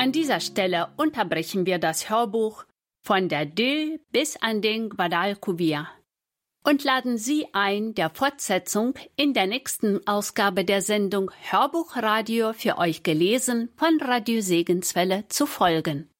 An dieser Stelle unterbrechen wir das Hörbuch von der Dö bis an den Guadalquivir und laden Sie ein, der Fortsetzung in der nächsten Ausgabe der Sendung Hörbuchradio für euch gelesen von Radio Segenswelle zu folgen.